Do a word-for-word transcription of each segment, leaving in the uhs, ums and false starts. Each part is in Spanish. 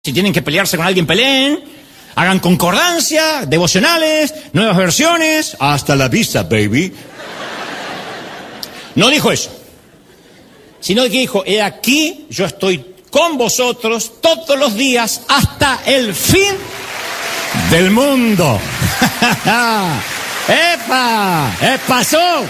Si tienen que pelearse con alguien, peleen. Hagan concordancia, devocionales, nuevas versiones. Hasta la vista, baby. No dijo eso. Sino que dijo, he aquí, yo estoy con vosotros todos los días hasta el fin del mundo. ¡Epa! ¡Eh, pasó!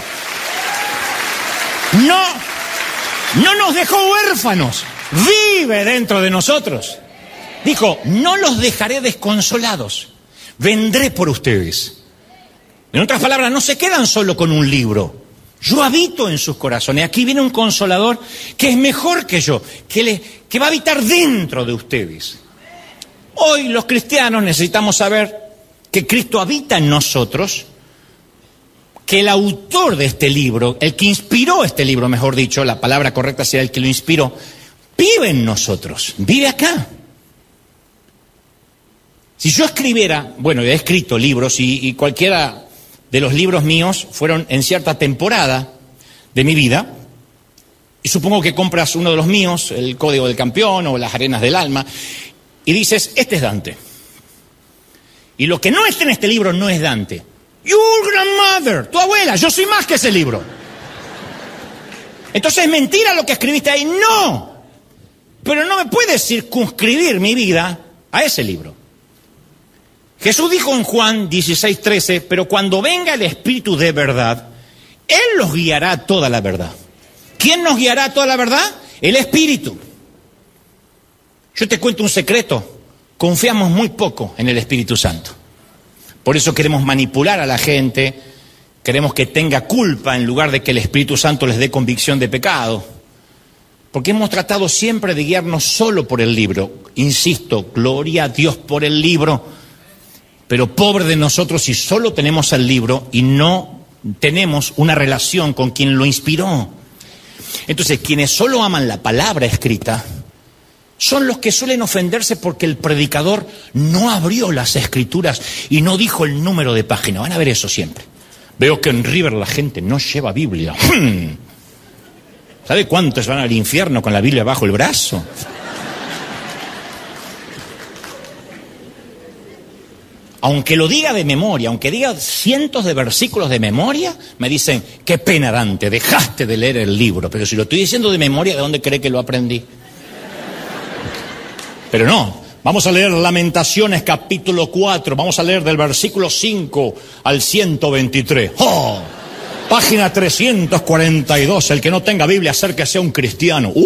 No, no nos dejó huérfanos. Vive dentro de nosotros. Dijo, no los dejaré desconsolados. Vendré por ustedes. En otras palabras, no se quedan solo con un libro. Yo habito en sus corazones. Aquí viene un consolador que es mejor que yo, que, le, que va a habitar dentro de ustedes. Hoy los cristianos necesitamos saber que Cristo habita en nosotros, que el autor de este libro, el que inspiró este libro, mejor dicho, la palabra correcta sería el que lo inspiró, vive en nosotros, vive acá. Si yo escribiera, bueno, he escrito libros y, y cualquiera de los libros míos fueron en cierta temporada de mi vida, y supongo que compras uno de los míos, El Código del Campeón o Las Arenas del Alma, y dices, este es Dante. Y lo que no está en este libro no es Dante. Your grandmother, tu abuela, yo soy más que ese libro. Entonces es mentira lo que escribiste ahí, no. Pero no me puedes circunscribir mi vida a ese libro. Jesús dijo en Juan dieciséis trece, pero cuando venga el Espíritu de verdad, Él los guiará a toda la verdad. ¿Quién nos guiará a toda la verdad? El Espíritu. Yo te cuento un secreto, confiamos muy poco en el Espíritu Santo. Por eso queremos manipular a la gente, queremos que tenga culpa en lugar de que el Espíritu Santo les dé convicción de pecado. Porque hemos tratado siempre de guiarnos solo por el libro. Insisto, gloria a Dios por el libro. Pero pobre de nosotros si solo tenemos el libro y no tenemos una relación con quien lo inspiró. Entonces, quienes solo aman la palabra escrita son los que suelen ofenderse porque el predicador no abrió las escrituras y no dijo el número de página. Van a ver eso siempre. Veo que en River la gente no lleva Biblia. ¿Sabe cuántos van al infierno con la Biblia bajo el brazo? Aunque lo diga de memoria, aunque diga cientos de versículos de memoria, me dicen, qué pena, Dante, dejaste de leer el libro. Pero si lo estoy diciendo de memoria, ¿de dónde cree que lo aprendí? Pero no, vamos a leer Lamentaciones capítulo cuatro, vamos a leer del versículo cinco al ciento veintitrés. ¡Oh! Página trescientos cuarenta y dos, el que no tenga Biblia, acérquese a un cristiano. ¡Uh!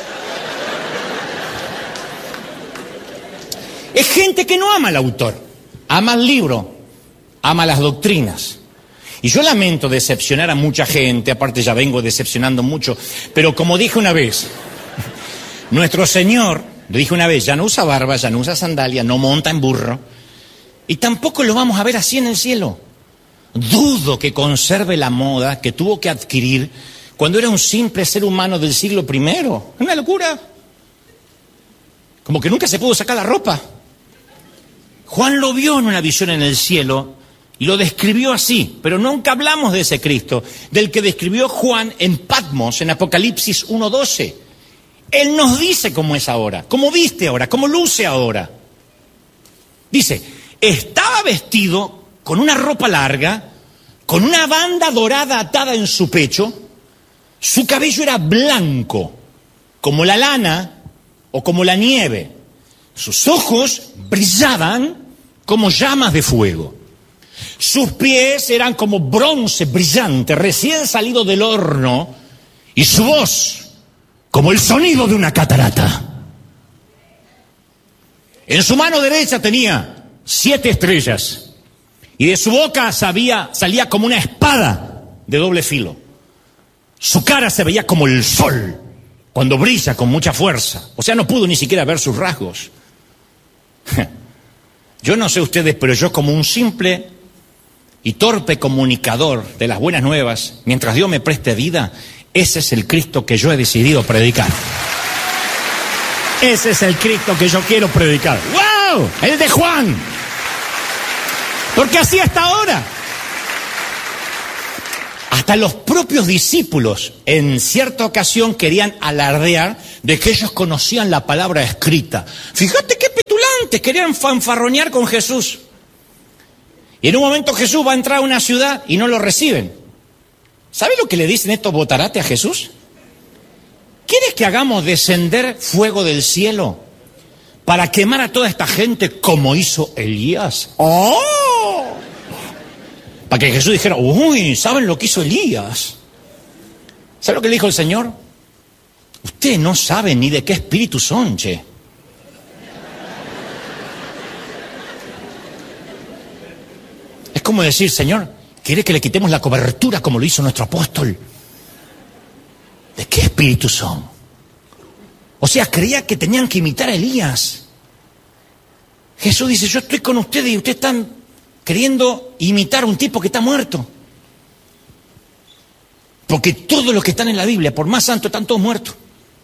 Es gente que no ama al autor. Ama el libro, ama las doctrinas. Y yo lamento decepcionar a mucha gente, aparte ya vengo decepcionando mucho, pero como dije una vez, nuestro Señor, dije una vez, ya no usa barba, ya no usa sandalia, no monta en burro, y tampoco lo vamos a ver así en el cielo. Dudo que conserve la moda que tuvo que adquirir cuando era un simple ser humano del siglo primero. Una locura. Como que nunca se pudo sacar la ropa. Juan lo vio en una visión en el cielo y lo describió así, pero nunca hablamos de ese Cristo, del que describió Juan en Patmos, en Apocalipsis uno doce. Él nos dice cómo es ahora, cómo viste ahora, cómo luce ahora. Dice, estaba vestido con una ropa larga, con una banda dorada atada en su pecho, su cabello era blanco, como la lana o como la nieve. Sus ojos brillaban como llamas de fuego. Sus pies eran como bronce brillante, recién salido del horno, y su voz como el sonido de una catarata. En su mano derecha tenía siete estrellas, y de su boca salía, salía como una espada de doble filo. Su cara se veía como el sol, cuando brilla con mucha fuerza. O sea, no pudo ni siquiera ver sus rasgos. Yo no sé ustedes, pero yo como un simple y torpe comunicador de las buenas nuevas, mientras Dios me preste vida, ese es el Cristo que yo he decidido predicar. Ese es el Cristo que yo quiero predicar. ¡Wow! El de Juan. Porque así hasta ahora. Hasta los propios discípulos en cierta ocasión querían alardear de que ellos conocían la palabra escrita. Fíjate qué petulantes, querían fanfarronear con Jesús. Y en un momento Jesús va a entrar a una ciudad y no lo reciben. ¿Sabe lo que le dicen estos botarates a Jesús? ¿Quieres que hagamos descender fuego del cielo para quemar a toda esta gente como hizo Elías? ¡Oh! Para que Jesús dijera, uy, ¿saben lo que hizo Elías? ¿Sabe lo que le dijo el Señor? Ustedes no saben ni de qué espíritu son, che. Es como decir, Señor, ¿quiere que le quitemos la cobertura como lo hizo nuestro apóstol? ¿De qué espíritu son? O sea, creía que tenían que imitar a Elías. Jesús dice, yo estoy con ustedes y ustedes están queriendo imitar a un tipo que está muerto. Porque todos los que están en la Biblia, por más santos, están todos muertos.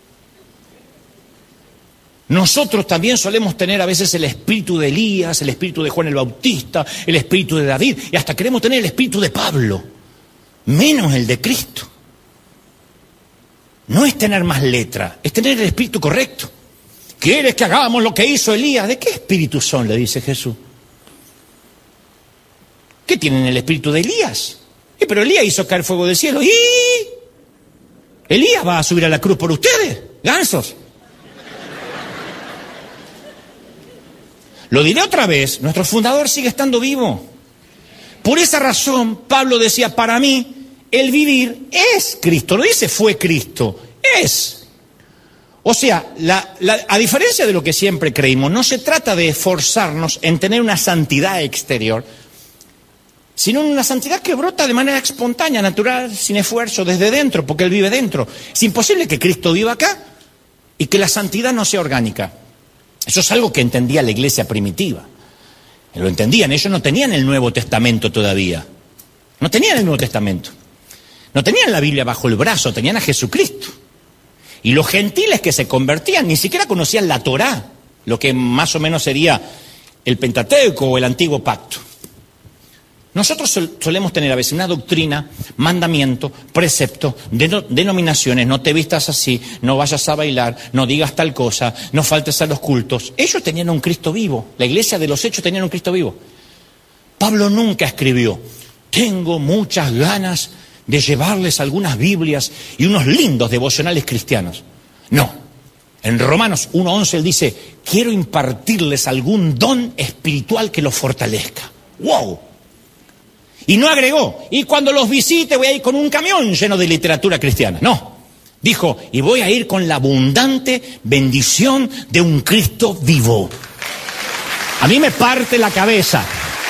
Nosotros también solemos tener a veces el espíritu de Elías, el espíritu de Juan el Bautista, el espíritu de David, y hasta queremos tener el espíritu de Pablo, menos el de Cristo. No es tener más letra, es tener el espíritu correcto. ¿Quieres que hagamos lo que hizo Elías? ¿De qué espíritu son?, le dice Jesús. ¿Qué tienen el espíritu de Elías? Eh, pero Elías hizo caer fuego del cielo. ¿Y Elías va a subir a la cruz por ustedes, gansos? Lo diré otra vez, nuestro fundador sigue estando vivo. Por esa razón, Pablo decía, para mí, el vivir es Cristo. No dice fue Cristo, es. O sea, la, la, a diferencia de lo que siempre creímos, no se trata de esforzarnos en tener una santidad exterior, sino una santidad que brota de manera espontánea, natural, sin esfuerzo, desde dentro, porque Él vive dentro. Es imposible que Cristo viva acá y que la santidad no sea orgánica. Eso es algo que entendía la iglesia primitiva. Lo entendían, ellos no tenían el Nuevo Testamento todavía. No tenían el Nuevo Testamento. No tenían la Biblia bajo el brazo, tenían a Jesucristo. Y los gentiles que se convertían ni siquiera conocían la Torá, lo que más o menos sería el Pentateuco o el Antiguo Pacto. Nosotros sol- solemos tener a veces una doctrina, mandamiento, precepto, deno- denominaciones, no te vistas así, no vayas a bailar, no digas tal cosa, no faltes a los cultos. Ellos tenían un Cristo vivo, la iglesia de los Hechos tenía un Cristo vivo. Pablo nunca escribió, tengo muchas ganas de llevarles algunas Biblias y unos lindos devocionales cristianos. No, en Romanos uno once él dice, quiero impartirles algún don espiritual que los fortalezca. ¡Wow! Y no agregó, y cuando los visite voy a ir con un camión lleno de literatura cristiana. No, dijo, y voy a ir con la abundante bendición de un Cristo vivo. A mí me parte la cabeza.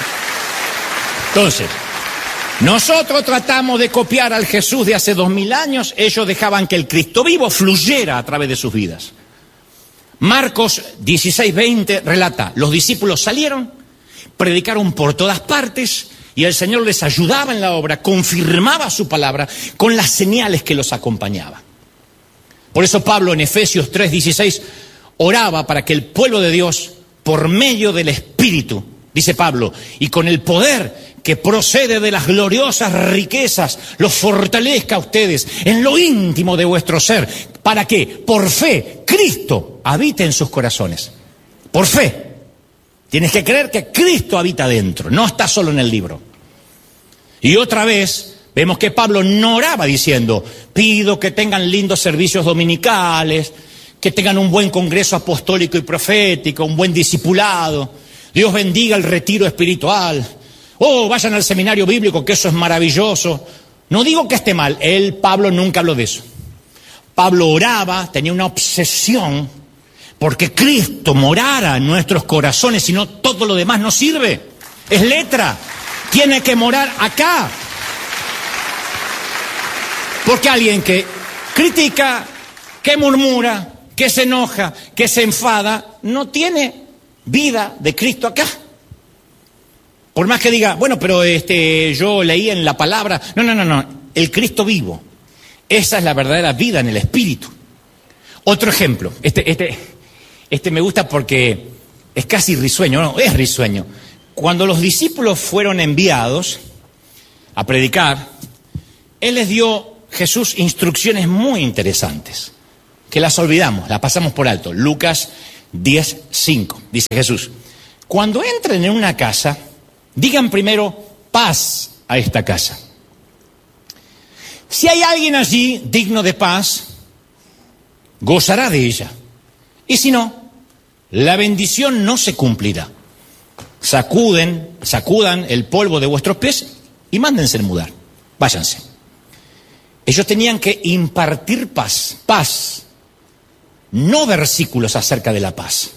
Entonces, nosotros tratamos de copiar al Jesús de hace dos mil años, ellos dejaban que el Cristo vivo fluyera a través de sus vidas. Marcos dieciséis veinte relata, los discípulos salieron, predicaron por todas partes, y el Señor les ayudaba en la obra, confirmaba su palabra con las señales que los acompañaban. Por eso Pablo en Efesios tres dieciséis oraba para que el pueblo de Dios, por medio del Espíritu, dice Pablo, y con el poder que procede de las gloriosas riquezas, los fortalezca a ustedes en lo íntimo de vuestro ser, para que, por fe, Cristo habite en sus corazones. Por fe. Tienes que creer que Cristo habita dentro, no está solo en el libro. Y otra vez vemos que Pablo no oraba diciendo, pido que tengan lindos servicios dominicales, que tengan un buen congreso apostólico y profético, un buen discipulado, Dios bendiga el retiro espiritual, oh, vayan al seminario bíblico, que eso es maravilloso. No digo que esté mal, él, Pablo, nunca habló de eso. Pablo oraba, tenía una obsesión, porque Cristo morara en nuestros corazones, si no todo lo demás no sirve. Es letra, tiene que morar acá. Porque alguien que critica, que murmura, que se enoja, que se enfada, no tiene vida de Cristo acá. Por más que diga, bueno, pero este, yo leí en la palabra. No, no, no, no. El Cristo vivo. Esa es la verdadera vida en el Espíritu. Otro ejemplo. Este, este, este me gusta porque es casi risueño. No, es risueño. Cuando los discípulos fueron enviados a predicar, Él les dio, Jesús, instrucciones muy interesantes, que las olvidamos, las pasamos por alto. Lucas diez, cinco, dice Jesús: cuando entren en una casa, digan primero paz a esta casa. Si hay alguien allí digno de paz, gozará de ella. Y si no, la bendición no se cumplirá. Sacuden, sacudan el polvo de vuestros pies y mándense a mudar. Váyanse. Ellos tenían que impartir paz, paz, no versículos acerca de la paz.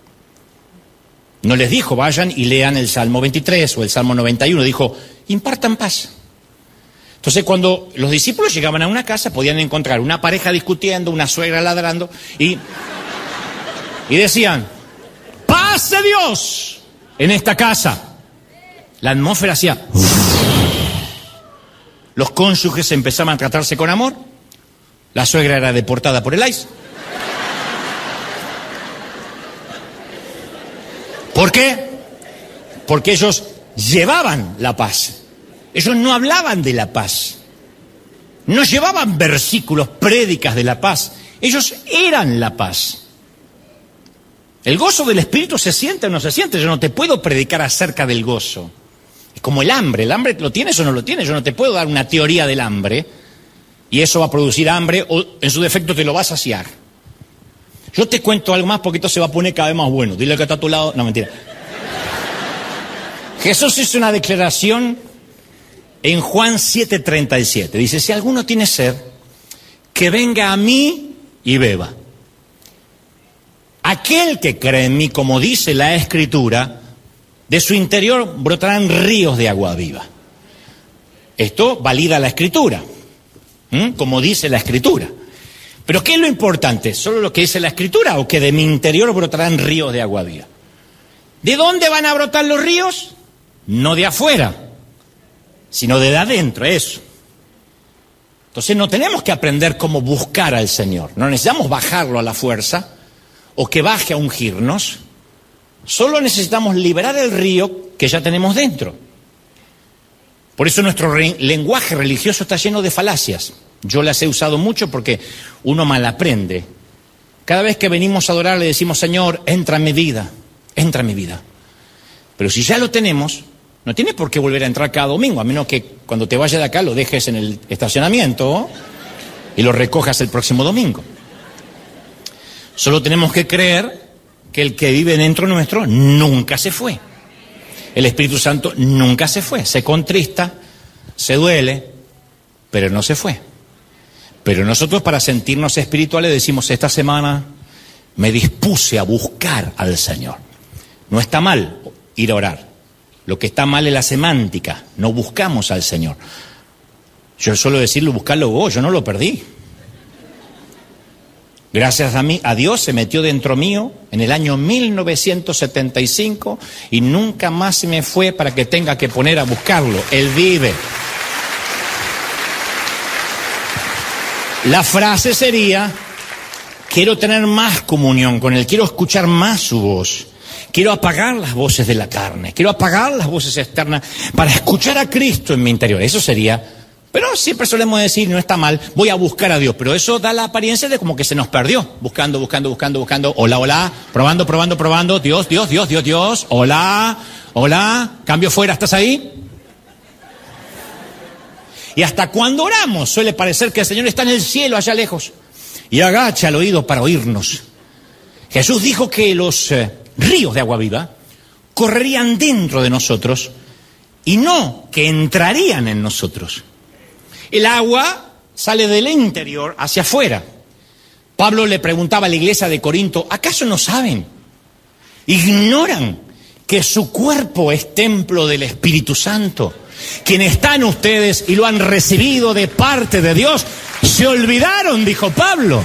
No les dijo, vayan y lean el Salmo veintitrés o el Salmo noventa y uno, dijo, impartan paz. Entonces, cuando los discípulos llegaban a una casa, podían encontrar una pareja discutiendo, una suegra ladrando, y, y decían, ¡paz de Dios en esta casa! La atmósfera hacía... Los cónyuges empezaban a tratarse con amor, la suegra era deportada por el I C E. ¿Por qué? Porque ellos llevaban la paz. Ellos no hablaban de la paz. No llevaban versículos, prédicas de la paz. Ellos eran la paz. El gozo del Espíritu se siente o no se siente. Yo no te puedo predicar acerca del gozo. Es como el hambre. ¿El hambre lo tienes o no lo tienes? Yo no te puedo dar una teoría del hambre y eso va a producir hambre o en su defecto te lo va a saciar. Yo te cuento algo más porque esto se va a poner cada vez más bueno. Dile que está a tu lado. No, mentira. Jesús hizo una declaración en Juan siete treinta y siete. Dice, si alguno tiene sed, que venga a mí y beba. Aquel que cree en mí, como dice la Escritura, de su interior brotarán ríos de agua viva. Esto valida la Escritura, ¿Mm? como dice la Escritura. Pero ¿qué es lo importante? ¿Solo lo que dice la Escritura o que de mi interior brotarán ríos de agua viva? ¿De dónde van a brotar los ríos? No de afuera, sino de adentro, eso. Entonces no tenemos que aprender cómo buscar al Señor. No necesitamos bajarlo a la fuerza o que baje a ungirnos. Solo necesitamos liberar el río que ya tenemos dentro. Por eso nuestro re- lenguaje religioso está lleno de falacias. Yo las he usado mucho porque uno mal aprende. Cada vez que venimos a adorar le decimos, Señor, entra en mi vida, entra en mi vida. Pero si ya lo tenemos, no tienes por qué volver a entrar cada domingo, a menos que cuando te vayas de acá lo dejes en el estacionamiento y lo recojas el próximo domingo. Solo tenemos que creer que el que vive dentro nuestro nunca se fue. El Espíritu Santo nunca se fue. Se contrista, se duele, pero no se fue. Pero nosotros, para sentirnos espirituales, decimos, esta semana me dispuse a buscar al Señor. No está mal ir a orar. Lo que está mal es la semántica. No buscamos al Señor. Yo suelo decirlo, buscarlo vos, yo no lo perdí. Gracias a mí, a Dios se metió dentro mío en el año mil novecientos setenta y cinco y nunca más se me fue para que tenga que poner a buscarlo. Él vive. La frase sería, quiero tener más comunión con Él, quiero escuchar más su voz, quiero apagar las voces de la carne, quiero apagar las voces externas para escuchar a Cristo en mi interior. Eso sería, pero siempre solemos decir, no está mal, voy a buscar a Dios, pero eso da la apariencia de como que se nos perdió, buscando, buscando, buscando, buscando, hola, hola, probando, probando, probando, Dios, Dios, Dios, Dios, Dios, hola, hola, cambio fuera, ¿estás ahí? Y hasta cuando oramos suele parecer que el Señor está en el cielo, allá lejos, y agacha el oído para oírnos. Jesús dijo que los eh, ríos de agua viva correrían dentro de nosotros y no que entrarían en nosotros. El agua sale del interior hacia afuera. Pablo le preguntaba a la iglesia de Corinto, ¿acaso no saben? ¿Ignoran que su cuerpo es templo del Espíritu Santo? Quien está en ustedes y lo han recibido de parte de Dios, se olvidaron, dijo Pablo.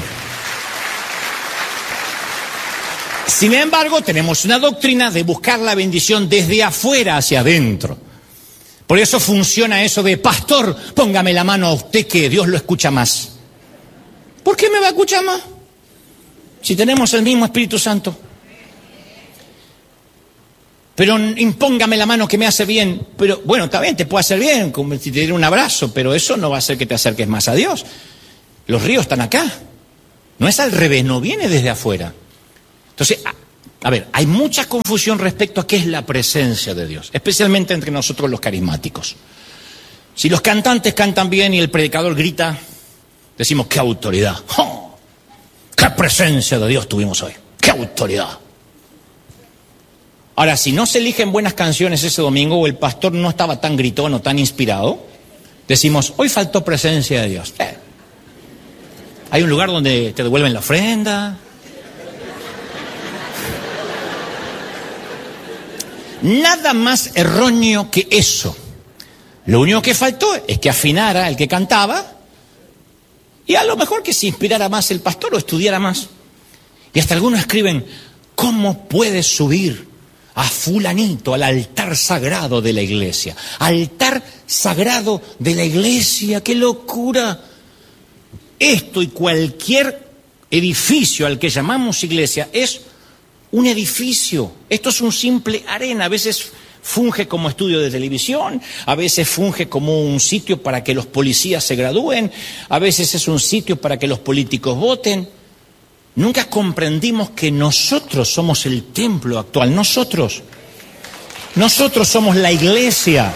Sin embargo, tenemos una doctrina de buscar la bendición desde afuera hacia adentro. Por eso funciona eso de, pastor, póngame la mano a usted que Dios lo escucha más. ¿Por qué me va a escuchar más? Si tenemos el mismo Espíritu Santo. Pero impóngame la mano que me hace bien. Pero bueno, está bien, te puede hacer bien, como si te diera un abrazo, pero eso no va a hacer que te acerques más a Dios. Los ríos están acá. No es al revés, no viene desde afuera. Entonces, a, a ver, hay mucha confusión respecto a qué es la presencia de Dios, especialmente entre nosotros los carismáticos. Si los cantantes cantan bien y el predicador grita, decimos, ¡qué autoridad! ¡Oh! ¡Qué presencia de Dios tuvimos hoy! ¡Qué autoridad! Ahora, si no se eligen buenas canciones ese domingo o el pastor no estaba tan gritón o tan inspirado, decimos, hoy faltó presencia de Dios. Eh. Hay un lugar donde te devuelven la ofrenda. Nada más erróneo que eso. Lo único que faltó es que afinara el que cantaba y a lo mejor que se inspirara más el pastor o estudiara más. Y hasta algunos escriben, ¿cómo puedes subir a fulanito al altar sagrado de la iglesia? Altar sagrado de la iglesia, ¡qué locura! Esto y cualquier edificio al que llamamos iglesia es un edificio. Esto es un simple arena. A veces funge como estudio de televisión, a veces funge como un sitio para que los policías se gradúen, a veces es un sitio para que los políticos voten. Nunca comprendimos que nosotros somos el templo actual, nosotros. Nosotros somos la iglesia.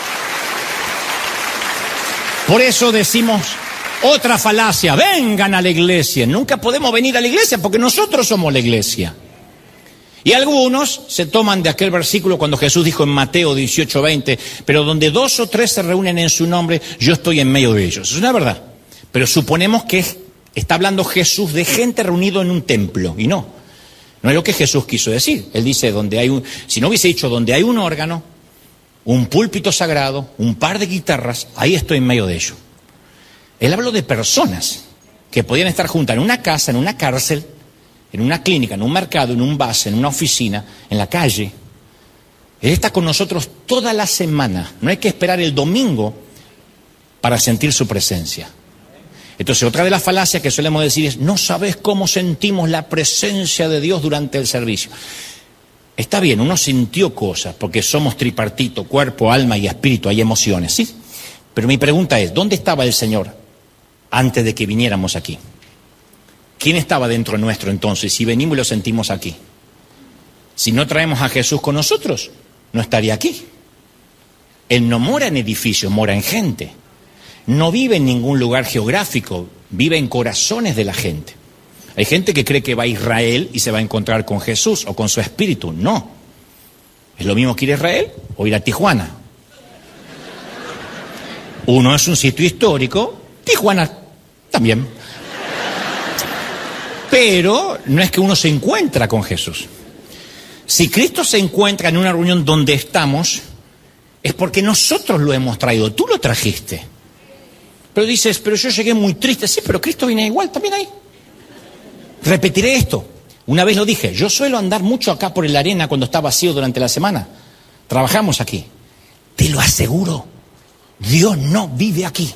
Por eso decimos otra falacia, vengan a la iglesia. Nunca podemos venir a la iglesia porque nosotros somos la iglesia. Y algunos se toman de aquel versículo cuando Jesús dijo en Mateo dieciocho veinte, pero donde dos o tres se reúnen en su nombre, yo estoy en medio de ellos. Es una verdad. Pero suponemos que está hablando Jesús de gente reunida en un templo, y no. No es lo que Jesús quiso decir. Él dice, donde hay un, si no hubiese dicho donde hay un órgano, un púlpito sagrado, un par de guitarras, ahí estoy en medio de ellos. Él habló de personas que podían estar juntas en una casa, en una cárcel, en una clínica, en un mercado, en un bus, en una oficina, en la calle. Él está con nosotros toda la semana. No hay que esperar el domingo para sentir su presencia. Entonces, otra de las falacias que solemos decir es, no sabes cómo sentimos la presencia de Dios durante el servicio. Está bien, uno sintió cosas, porque somos tripartito, cuerpo, alma y espíritu, hay emociones, ¿sí? Pero mi pregunta es, ¿dónde estaba el Señor antes de que viniéramos aquí? ¿Quién estaba dentro nuestro entonces si venimos y lo sentimos aquí? Si no traemos a Jesús con nosotros, no estaría aquí. Él no mora en edificios, mora en gente. No vive en ningún lugar geográfico, vive en corazones de la gente. Hay gente que cree que va a Israel y se va a encontrar con Jesús o con su espíritu. No. Es lo mismo que ir a Israel o ir a Tijuana. Uno es un sitio histórico, Tijuana también. Pero no es que uno se encuentra con Jesús. Si Cristo se encuentra en una reunión donde estamos, es porque nosotros lo hemos traído, tú lo trajiste. Pero dices, pero yo llegué muy triste. Sí, pero Cristo viene igual, también ahí. Repetiré esto. Una vez lo dije, yo suelo andar mucho acá por la arena cuando está vacío durante la semana. Trabajamos aquí. Te lo aseguro, Dios no vive aquí.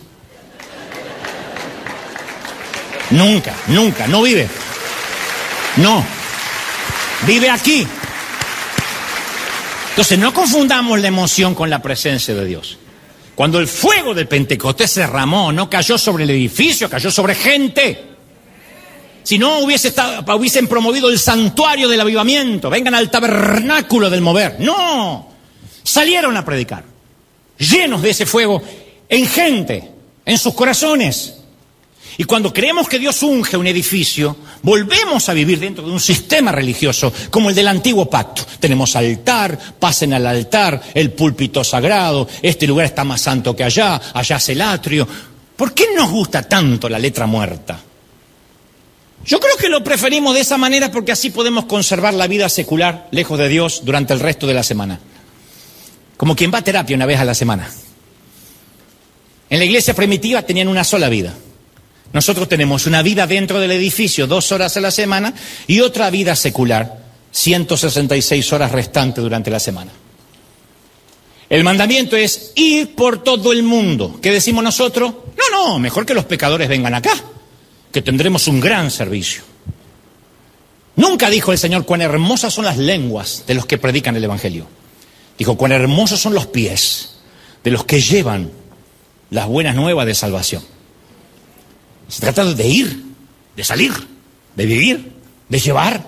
Nunca, nunca, no vive. No, vive aquí. Entonces no confundamos la emoción con la presencia de Dios. Cuando el fuego del Pentecostés se derramó, no cayó sobre el edificio, cayó sobre gente. Si no hubiese estado, hubiesen promovido el santuario del avivamiento, vengan al tabernáculo del mover. No, salieron a predicar, llenos de ese fuego, en gente, en sus corazones. Y cuando creemos que Dios unge un edificio, volvemos a vivir dentro de un sistema religioso como el del antiguo pacto. Tenemos altar, pasen al altar, el púlpito sagrado, este lugar está más santo que allá, allá es el atrio. ¿Por qué nos gusta tanto la letra muerta? Yo creo que lo preferimos de esa manera porque así podemos conservar la vida secular lejos de Dios durante el resto de la semana. Como quien va a terapia una vez a la semana. En la iglesia primitiva tenían una sola vida. Nosotros tenemos una vida dentro del edificio, dos horas a la semana, y otra vida secular, ciento sesenta y seis horas restantes durante la semana. El mandamiento es ir por todo el mundo. ¿Qué decimos nosotros? No, no, mejor que los pecadores vengan acá, que tendremos un gran servicio. Nunca dijo el Señor, cuán hermosas son las lenguas de los que predican el Evangelio. Dijo, cuán hermosos son los pies de los que llevan las buenas nuevas de salvación. Se trata de ir, de salir, de vivir, de llevar.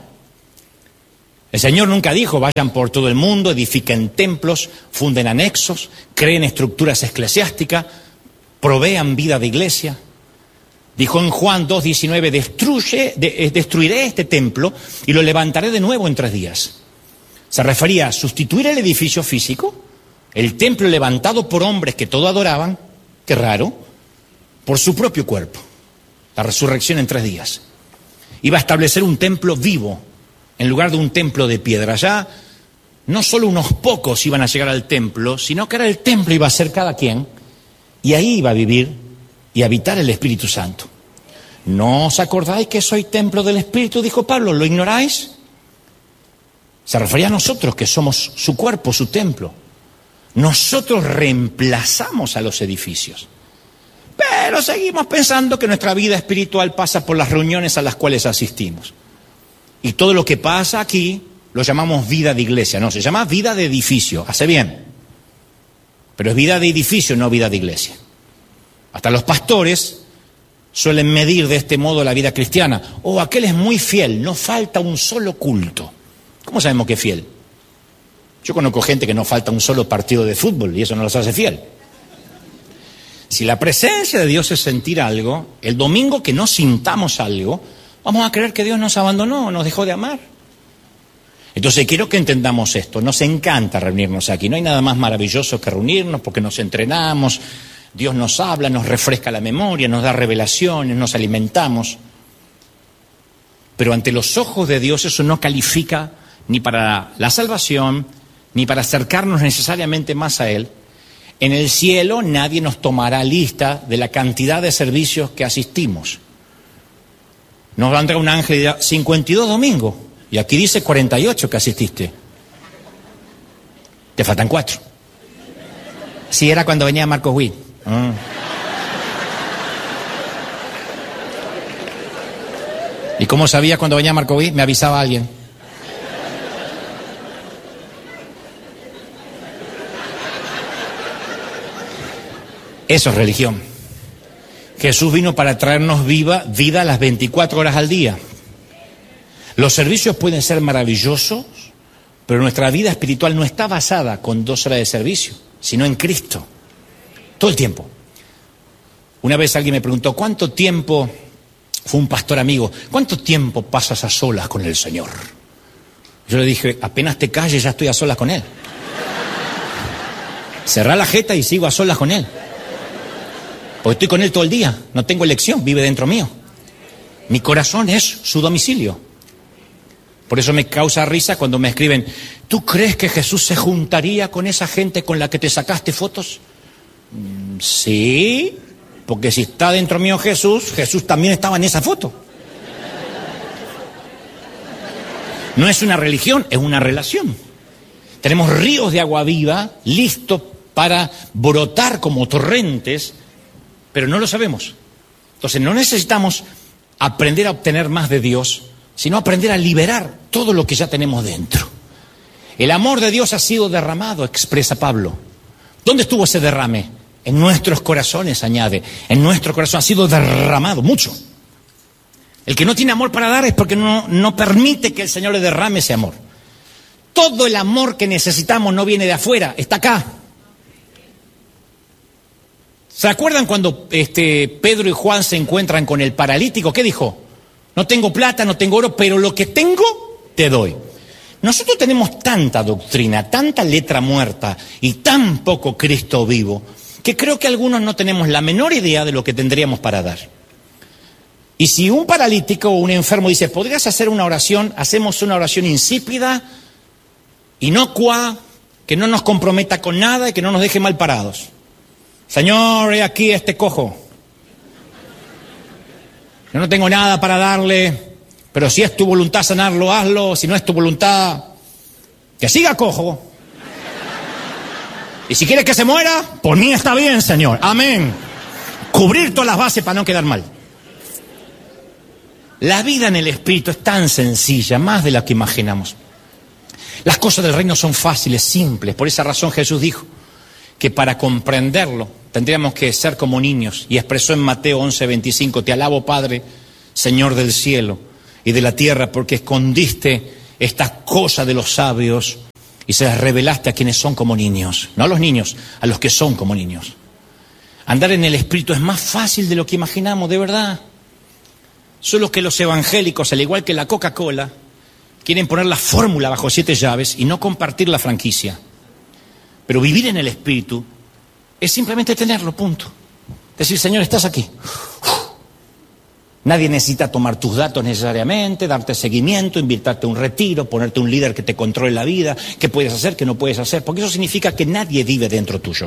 El Señor nunca dijo, vayan por todo el mundo, edifiquen templos, funden anexos, creen estructuras eclesiásticas, provean vida de iglesia. Dijo en Juan dos diecinueve, destruye, de, destruiré este templo y lo levantaré de nuevo en tres días. Se refería a sustituir el edificio físico, el templo levantado por hombres que todo adoraban, qué raro, por su propio cuerpo. La resurrección en tres días. Iba a establecer un templo vivo en lugar de un templo de piedra. Ya no solo unos pocos iban a llegar al templo, sino que era el templo iba a ser cada quien, y ahí iba a vivir y habitar el Espíritu Santo. ¿No os acordáis que soy templo del Espíritu? Dijo Pablo, ¿lo ignoráis? Se refería a nosotros, que somos su cuerpo, su templo. Nosotros reemplazamos a los edificios. Pero seguimos pensando que nuestra vida espiritual pasa por las reuniones a las cuales asistimos. Y todo lo que pasa aquí lo llamamos vida de iglesia. No, se llama vida de edificio. Hace bien. Pero es vida de edificio, no vida de iglesia. Hasta los pastores suelen medir de este modo la vida cristiana. Oh, aquel es muy fiel, no falta un solo culto. ¿Cómo sabemos que es fiel? Yo conozco gente que no falta un solo partido de fútbol y eso no los hace fiel. Si la presencia de Dios es sentir algo, el domingo que no sintamos algo, vamos a creer que Dios nos abandonó, nos dejó de amar. Entonces quiero que entendamos esto. Nos encanta reunirnos aquí. No hay nada más maravilloso que reunirnos porque nos entrenamos, Dios nos habla, nos refresca la memoria, nos da revelaciones, nos alimentamos. Pero ante los ojos de Dios eso no califica ni para la salvación, ni para acercarnos necesariamente más a Él. En el cielo nadie nos tomará lista de la cantidad de servicios que asistimos. Nos va a entrar un ángel y dirá, cincuenta y dos domingos, y aquí dice cuarenta y ocho que asististe. Te faltan cuatro. Sí, era cuando venía Marcos Witt. Ah. ¿Y cómo sabía cuando venía Marcos Witt? Me avisaba alguien. Eso es religión. Jesús vino para traernos viva, vida a las veinticuatro horas al día. Los servicios pueden ser maravillosos, pero nuestra vida espiritual no está basada con dos horas de servicio, sino en Cristo. Todo el tiempo. Una vez alguien me preguntó, ¿cuánto tiempo, fue un pastor amigo, cuánto tiempo pasas a solas con el Señor? Yo le dije, apenas te calles ya estoy a solas con Él. Cerrá la jeta y sigo a solas con Él. Porque estoy con Él todo el día, no tengo elección, vive dentro mío. Mi corazón es su domicilio. Por eso me causa risa cuando me escriben, ¿tú crees que Jesús se juntaría con esa gente con la que te sacaste fotos? Mm, sí, porque si está dentro mío Jesús, Jesús también estaba en esa foto. No es una religión, es una relación. Tenemos ríos de agua viva listos para brotar como torrentes, pero no lo sabemos. Entonces no necesitamos aprender a obtener más de Dios, sino aprender a liberar todo lo que ya tenemos dentro. El amor de Dios ha sido derramado, expresa Pablo. ¿Dónde estuvo ese derrame? En nuestros corazones, añade. En nuestro corazón ha sido derramado, mucho. El que no tiene amor para dar es porque no, no permite que el Señor le derrame ese amor. Todo el amor que necesitamos no viene de afuera, está acá. ¿Se acuerdan cuando este, Pedro y Juan se encuentran con el paralítico? ¿Qué dijo? No tengo plata, no tengo oro, pero lo que tengo, te doy. Nosotros tenemos tanta doctrina, tanta letra muerta y tan poco Cristo vivo, que creo que algunos no tenemos la menor idea de lo que tendríamos para dar. Y si un paralítico o un enfermo dice, ¿podrías hacer una oración? Hacemos una oración insípida, inocua, que no nos comprometa con nada y que no nos deje mal parados. Señor, he aquí este cojo. Yo no tengo nada para darle, pero si es tu voluntad sanarlo, hazlo. Si no es tu voluntad, que siga cojo. Y si quieres que se muera, por mí está bien, Señor. Amén. Cubrir todas las bases para no quedar mal. La vida en el Espíritu es tan sencilla, más de la que imaginamos. Las cosas del reino son fáciles, simples. Por esa razón Jesús dijo que para comprenderlo tendríamos que ser como niños. Y expresó en Mateo once veinticinco, te alabo, Padre, Señor del cielo y de la tierra, porque escondiste estas cosas de los sabios y se las revelaste a quienes son como niños. No a los niños, a los que son como niños. Andar en el Espíritu es más fácil de lo que imaginamos, de verdad. Solo que los evangélicos, al igual que la Coca-Cola, quieren poner la fórmula bajo siete llaves y no compartir la franquicia. Pero vivir en el Espíritu es simplemente tenerlo, punto. Decir, Señor, estás aquí. Nadie necesita tomar tus datos necesariamente, darte seguimiento, invitarte a un retiro, ponerte un líder que te controle la vida, qué puedes hacer, qué no puedes hacer, porque eso significa que nadie vive dentro tuyo.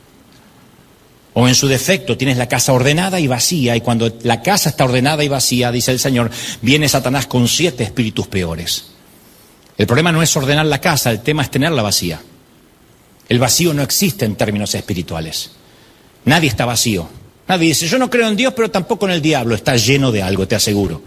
O en su defecto tienes la casa ordenada y vacía, y cuando la casa está ordenada y vacía, dice el Señor, viene Satanás con siete espíritus peores. El problema no es ordenar la casa, el tema es tenerla vacía. El vacío no existe en términos espirituales. Nadie está vacío. Nadie dice, yo no creo en Dios, pero tampoco en el diablo. Está lleno de algo, te aseguro.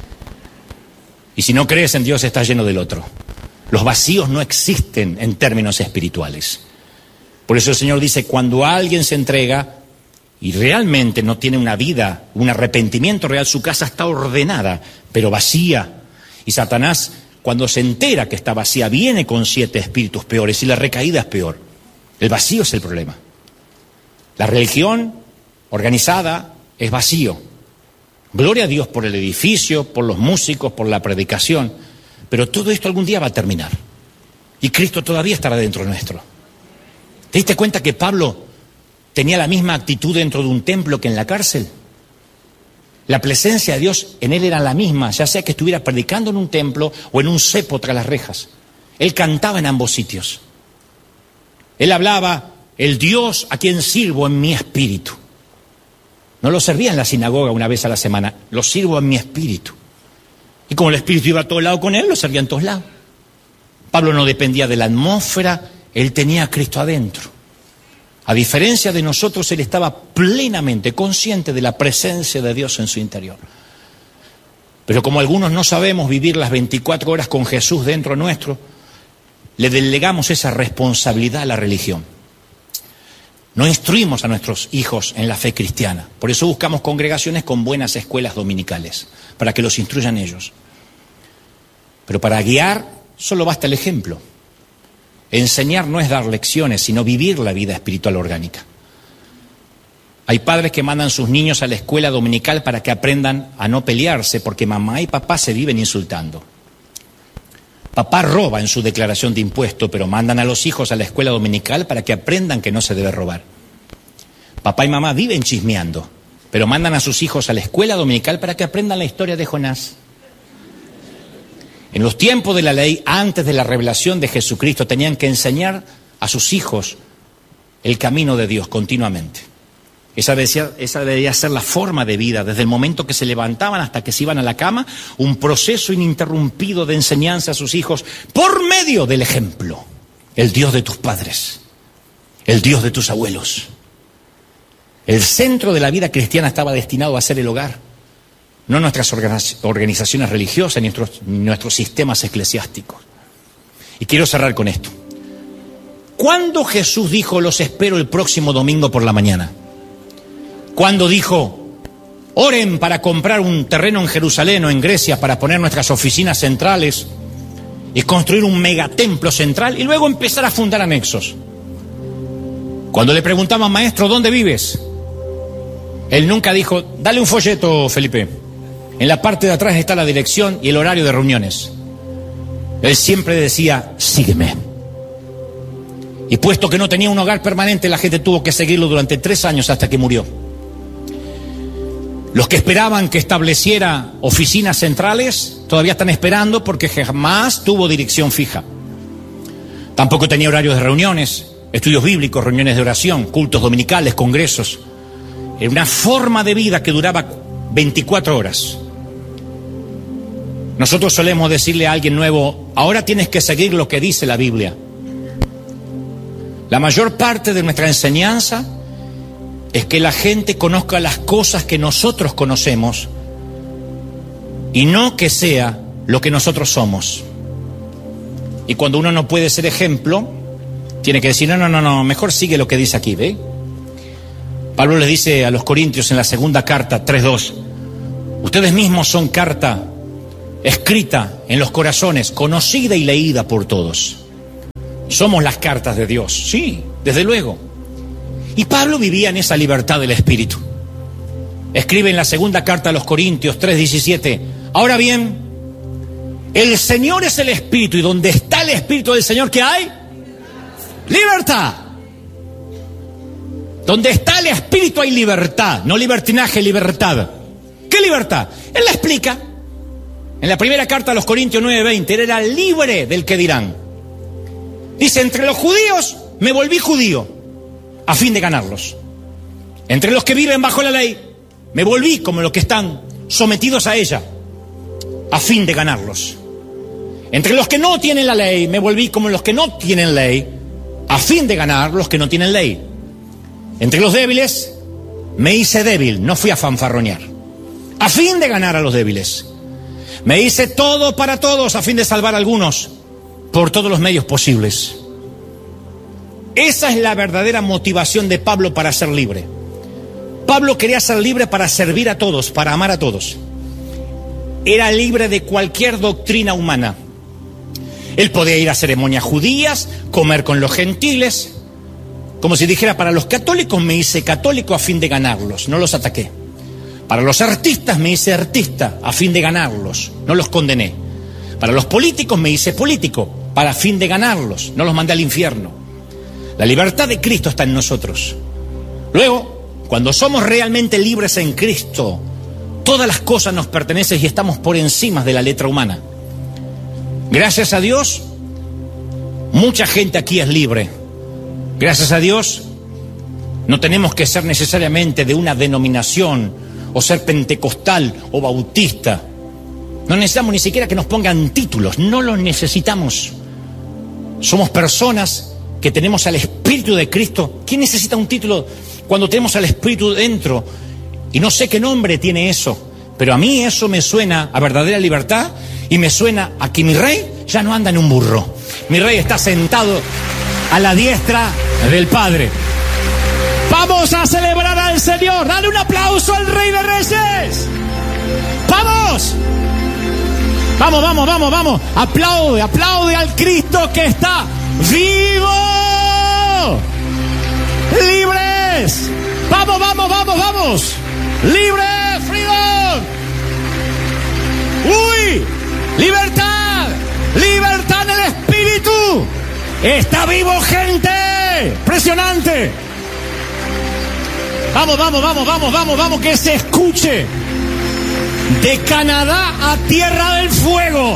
Y si no crees en Dios, está lleno del otro. Los vacíos no existen en términos espirituales. Por eso el Señor dice, cuando alguien se entrega y realmente no tiene una vida, un arrepentimiento real, su casa está ordenada, pero vacía. Y Satanás, cuando se entera que está vacía, viene con siete espíritus peores y la recaída es peor. El vacío es el problema. La religión organizada es vacío. Gloria a Dios por el edificio, por los músicos, por la predicación, pero todo esto algún día va a terminar. Y Cristo todavía estará dentro nuestro. ¿Te diste cuenta que Pablo tenía la misma actitud dentro de un templo que en la cárcel? La presencia de Dios en él era la misma, ya sea que estuviera predicando en un templo o en un cepo tras las rejas. Él cantaba en ambos sitios. Él hablaba, el Dios a quien sirvo en mi espíritu. No lo servía en la sinagoga una vez a la semana, lo sirvo en mi espíritu. Y como el espíritu iba a todos lados con él, lo servía en todos lados. Pablo no dependía de la atmósfera, él tenía a Cristo adentro. A diferencia de nosotros, él estaba plenamente consciente de la presencia de Dios en su interior. Pero como algunos no sabemos vivir las veinticuatro horas con Jesús dentro nuestro, le delegamos esa responsabilidad a la religión. No instruimos a nuestros hijos en la fe cristiana. Por eso buscamos congregaciones con buenas escuelas dominicales, para que los instruyan ellos. Pero para guiar solo basta el ejemplo. Enseñar no es dar lecciones, sino vivir la vida espiritual orgánica. Hay padres que mandan sus niños a la escuela dominical para que aprendan a no pelearse, porque mamá y papá se viven insultando. Papá roba en su declaración de impuesto, pero mandan a los hijos a la escuela dominical para que aprendan que no se debe robar. Papá y mamá viven chismeando, pero mandan a sus hijos a la escuela dominical para que aprendan la historia de Jonás. En los tiempos de la ley, antes de la revelación de Jesucristo, tenían que enseñar a sus hijos el camino de Dios continuamente. Esa debía, esa debía ser la forma de vida, desde el momento que se levantaban hasta que se iban a la cama, un proceso ininterrumpido de enseñanza a sus hijos por medio del ejemplo. El Dios de tus padres, el Dios de tus abuelos. El centro de la vida cristiana estaba destinado a ser el hogar. No nuestras organizaciones religiosas ni nuestros, ni nuestros sistemas eclesiásticos. Y quiero cerrar con esto. ¿Cuándo Jesús dijo, los espero el próximo domingo por la mañana? ¿Cuándo dijo, oren para comprar un terreno en Jerusalén o en Grecia para poner nuestras oficinas centrales y construir un megatemplo central y luego empezar a fundar anexos? Cuando le preguntaban, maestro, ¿dónde vives? Él nunca dijo, dale un folleto, Felipe. En la parte de atrás está la dirección y el horario de reuniones. Él siempre decía, sígueme. Y puesto que no tenía un hogar permanente, la gente tuvo que seguirlo durante tres años hasta que murió. Los que esperaban que estableciera oficinas centrales, todavía están esperando porque jamás tuvo dirección fija. Tampoco tenía horarios de reuniones, estudios bíblicos, reuniones de oración, cultos dominicales, congresos. Era una forma de vida que duraba veinticuatro horas. Nosotros solemos decirle a alguien nuevo, ahora tienes que seguir lo que dice la Biblia. La mayor parte de nuestra enseñanza es que la gente conozca las cosas que nosotros conocemos y no que sea lo que nosotros somos. Y cuando uno no puede ser ejemplo, tiene que decir, no, no, no, no, mejor sigue lo que dice aquí, ¿ve? Pablo le dice a los Corintios en la segunda carta, tres dos, ustedes mismos son carta escrita en los corazones, conocida y leída por todos. Somos las cartas de Dios, sí, desde luego. Y Pablo vivía en esa libertad del Espíritu. Escribe en la segunda carta a los Corintios tres diecisiete, ahora bien, el Señor es el Espíritu, y donde está el Espíritu del Señor, ¿qué hay? Libertad. Donde está el Espíritu hay libertad, no libertinaje, libertad. ¿Qué libertad? Él la explica. En la primera carta a los Corintios nueve veinte, él era libre del que dirán. Dice, entre los judíos me volví judío, a fin de ganarlos. Entre los que viven bajo la ley, me volví como los que están sometidos a ella, a fin de ganarlos. Entre los que no tienen la ley, me volví como los que no tienen ley, a fin de ganar los que no tienen ley. Entre los débiles, me hice débil, no fui a fanfarronear, a fin de ganar a los débiles. Me hice todo para todos, a fin de salvar a algunos, por todos los medios posibles. Esa es la verdadera motivación de Pablo para ser libre. Pablo quería ser libre para servir a todos, para amar a todos. Era libre de cualquier doctrina humana. Él podía ir a ceremonias judías, comer con los gentiles. Como si dijera, para los católicos me hice católico a fin de ganarlos, no los ataqué. Para los artistas me hice artista a fin de ganarlos, no los condené. Para los políticos me hice político para fin de ganarlos, no los mandé al infierno. La libertad de Cristo está en nosotros. Luego, cuando somos realmente libres en Cristo, todas las cosas nos pertenecen y estamos por encima de la letra humana. Gracias a Dios, mucha gente aquí es libre. Gracias a Dios, no tenemos que ser necesariamente de una denominación o ser pentecostal o bautista. No necesitamos ni siquiera que nos pongan títulos, no los necesitamos. Somos personas que tenemos al Espíritu de Cristo. ¿Quién necesita un título cuando tenemos al Espíritu dentro? Y no sé qué nombre tiene eso, pero a mí eso me suena a verdadera libertad y me suena a que mi rey ya no anda en un burro. Mi rey está sentado a la diestra del Padre. Vamos a celebrar al Señor. Dale un aplauso al Rey de Reyes. ¡Vamos! Vamos, vamos, vamos, vamos. Aplaude, aplaude al Cristo que está vivo. Libres. Vamos, vamos, vamos, vamos. Libre, freedom. Uy, libertad. Libertad en el Espíritu. Está vivo, gente. Impresionante. Vamos, vamos, vamos, vamos, vamos, vamos, que se escuche. De Canadá a Tierra del Fuego.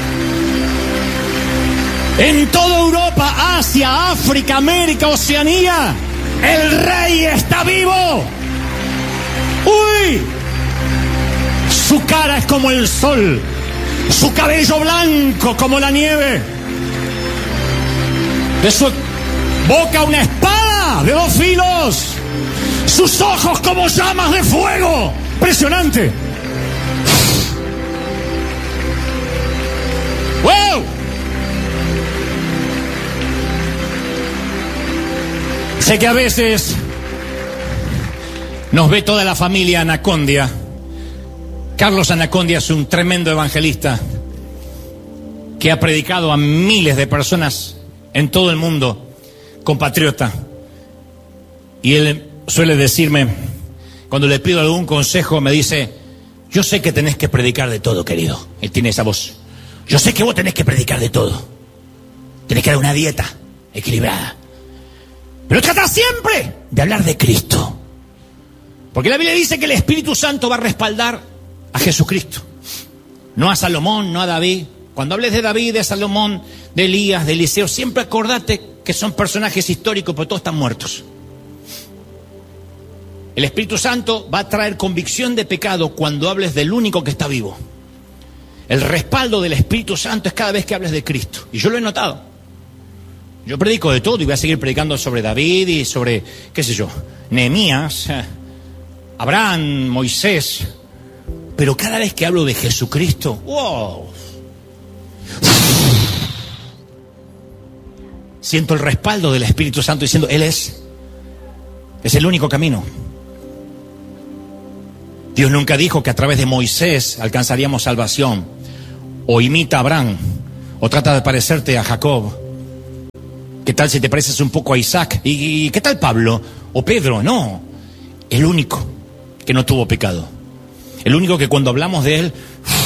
En toda Europa, Asia, África, América, Oceanía, el Rey está vivo. ¡Uy! Su cara es como el sol, su cabello blanco como la nieve, de su boca una espada de dos filos, sus ojos como llamas de fuego. Impresionante. ¡Wow! Sé que a veces nos ve toda la familia Anacondia. Carlos Anacondia es un tremendo evangelista que ha predicado a miles de personas en todo el mundo, compatriota. Y él suele decirme, cuando le pido algún consejo, me dice, yo sé que tenés que predicar de todo, querido. Él tiene esa voz. Yo sé que vos tenés que predicar de todo. Tenés que dar una dieta equilibrada. Pero trata siempre de hablar de Cristo. Porque la Biblia dice que el Espíritu Santo va a respaldar a Jesucristo. No a Salomón, no a David. Cuando hables de David, de Salomón, de Elías, de Eliseo, siempre acordate que son personajes históricos, pero todos están muertos. El Espíritu Santo va a traer convicción de pecado cuando hables del único que está vivo. El respaldo del Espíritu Santo es cada vez que hables de Cristo. Y yo lo he notado. Yo predico de todo y voy a seguir predicando sobre David y sobre, qué sé yo, Nehemías, Abraham, Moisés. Pero cada vez que hablo de Jesucristo, wow, siento el respaldo del Espíritu Santo diciendo, Él es, es el único camino. Dios nunca dijo que a través de Moisés alcanzaríamos salvación. O imita a Abraham, o trata de parecerte a Jacob. ¿Qué tal si te pareces un poco a Isaac? ¿Y qué tal Pablo o Pedro? No, el único que no tuvo pecado. El único que cuando hablamos de Él,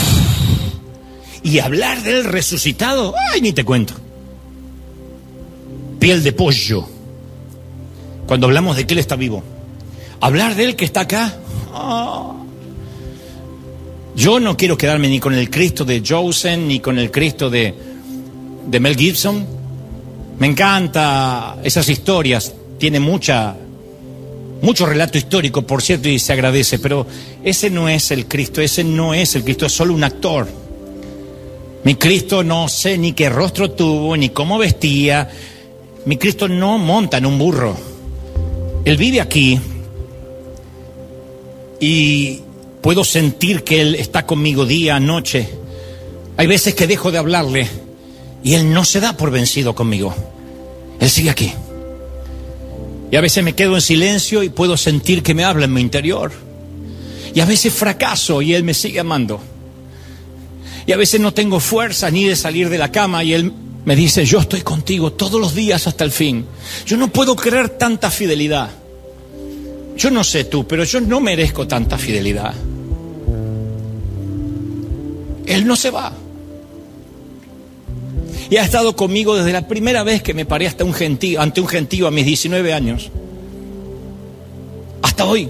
y hablar de Él resucitado, ay, ni te cuento. Piel de pollo. Cuando hablamos de que Él está vivo. Hablar de Él que está acá. Oh. Yo no quiero quedarme ni con el Cristo de Joseph, ni con el Cristo de, de Mel Gibson. Me encanta esas historias. Tiene mucha, mucho relato histórico, por cierto, y se agradece. Pero ese no es el Cristo, ese no es el Cristo, es solo un actor. Mi Cristo no sé ni qué rostro tuvo, ni cómo vestía. Mi Cristo no monta en un burro. Él vive aquí. Y puedo sentir que Él está conmigo día, noche. Hay veces que dejo de hablarle y Él no se da por vencido conmigo. Él sigue aquí. Y a veces me quedo en silencio y puedo sentir que me habla en mi interior. Y a veces fracaso y Él me sigue amando. Y a veces no tengo fuerza ni de salir de la cama y Él me dice, yo estoy contigo todos los días hasta el fin. Yo no puedo creer tanta fidelidad. Yo no sé tú, pero yo no merezco tanta fidelidad. Él no se va. Y ha estado conmigo desde la primera vez que me paré hasta un gentío, ante un gentío a mis diecinueve años. Hasta hoy.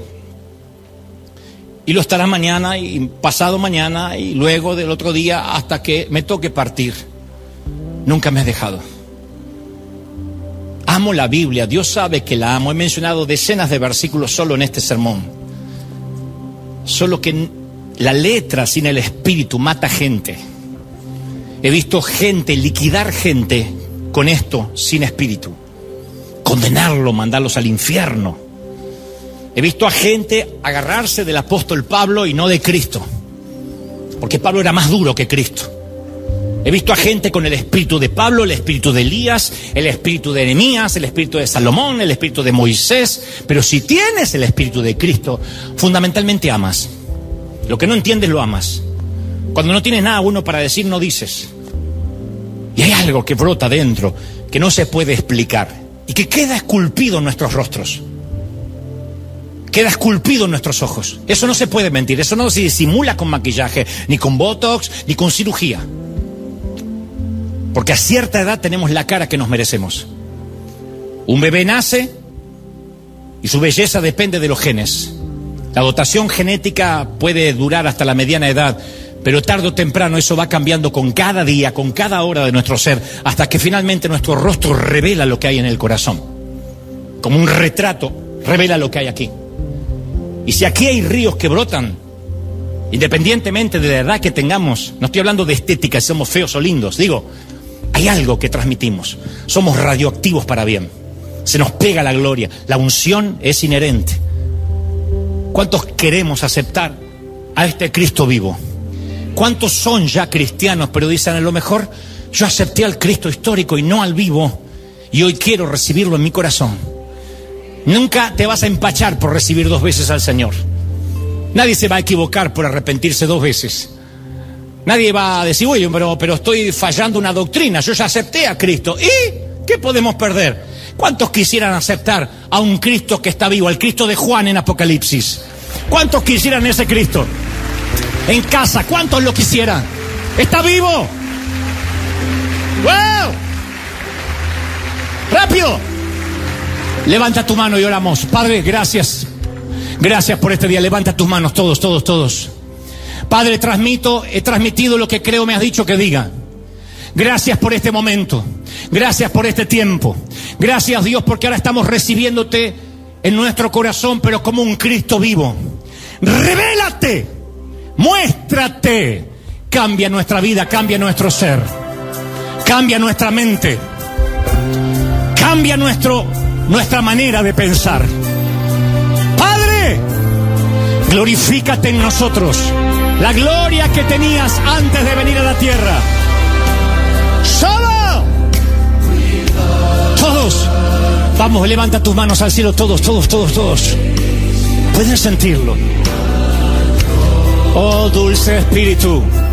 Y lo estará mañana y pasado mañana y luego del otro día hasta que me toque partir. Nunca me has dejado. Amo la Biblia, Dios sabe que la amo. He mencionado decenas de versículos solo en este sermón. Solo que la letra sin el espíritu mata gente. He visto gente liquidar gente con esto sin espíritu. Condenarlo, mandarlos al infierno. He visto a gente agarrarse del apóstol Pablo y no de Cristo. Porque Pablo era más duro que Cristo. He visto a gente con el espíritu de Pablo, el espíritu de Elías, el espíritu de Nehemías, el espíritu de Salomón, el espíritu de Moisés. Pero si tienes el espíritu de Cristo, fundamentalmente amas. Lo que no entiendes lo amas. Cuando no tienes nada bueno para decir, no dices. Y hay algo que brota dentro, que no se puede explicar. Y que queda esculpido en nuestros rostros. Queda esculpido en nuestros ojos. Eso no se puede mentir. Eso no se disimula con maquillaje, ni con botox, ni con cirugía. Porque a cierta edad tenemos la cara que nos merecemos. Un bebé nace y su belleza depende de los genes. La dotación genética puede durar hasta la mediana edad, pero tarde o temprano eso va cambiando con cada día, con cada hora de nuestro ser, hasta que finalmente nuestro rostro revela lo que hay en el corazón. Como un retrato, revela lo que hay aquí. Y si aquí hay ríos que brotan, independientemente de la edad que tengamos, no estoy hablando de estética, si somos feos o lindos, digo, hay algo que transmitimos. Somos radioactivos para bien. Se nos pega la gloria. La unción es inherente. ¿Cuántos queremos aceptar a este Cristo vivo? ¿Cuántos son ya cristianos, pero dicen a lo mejor yo acepté al Cristo histórico y no al vivo, y hoy quiero recibirlo en mi corazón? Nunca te vas a empachar por recibir dos veces al Señor. Nadie se va a equivocar por arrepentirse dos veces. Nadie va a decir, oye, pero, pero estoy fallando una doctrina, yo ya acepté a Cristo. ¿Y qué podemos perder? ¿Cuántos quisieran aceptar a un Cristo que está vivo, al Cristo de Juan en Apocalipsis? ¿Cuántos quisieran ese Cristo? En casa, ¿cuántos lo quisieran? ¡Está vivo! ¡Wow! ¡Rápido! Levanta tu mano y oramos. Padre, gracias. Gracias por este día. Levanta tus manos, todos, todos, todos. Padre, transmito, he transmitido lo que creo me has dicho que diga. Gracias por este momento. Gracias por este tiempo. Gracias, Dios, porque ahora estamos recibiéndote en nuestro corazón, pero como un Cristo vivo. Revélate, muéstrate. Cambia nuestra vida, cambia nuestro ser. Cambia nuestra mente. Cambia nuestro, nuestra manera de pensar. Padre, glorifícate en nosotros. La gloria que tenías antes de venir a la tierra. ¡Solo! Todos. Vamos, levanta tus manos al cielo, todos, todos, todos, todos. Pueden sentirlo. Oh, dulce Espíritu.